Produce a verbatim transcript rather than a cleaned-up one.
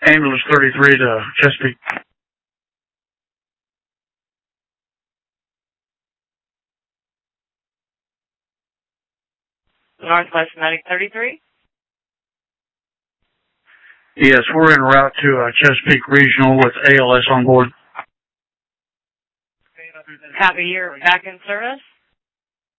Ambulance thirty-three to Chesapeake. Northwest Medic thirty-three? Yes, we're en route to uh, Chesapeake Regional with A L S on board. Copy, you're back in service?